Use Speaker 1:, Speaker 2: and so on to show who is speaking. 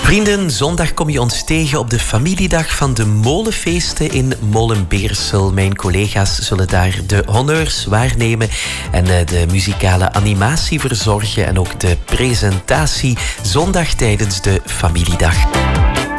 Speaker 1: Vrienden, zondag kom je ons tegen op de familiedag van de molenfeesten in Molenbeersel. Mijn collega's zullen daar de honneurs waarnemen en de muzikale animatie verzorgen en ook de presentatie zondag tijdens de familiedag.